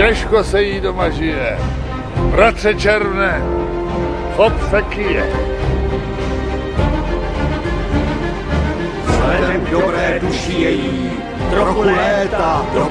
Těžko se jí doma žije. Bratře Červné, chod se kyje. Vzhledem k dobré duši její, trochu léta do